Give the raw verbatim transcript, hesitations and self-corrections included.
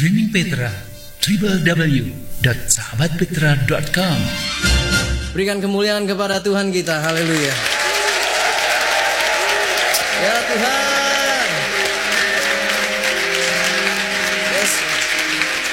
streaming Petra, w w w dot sahabat petra dot com. Berikan kemuliaan kepada Tuhan kita. Haleluya. Ya Tuhan.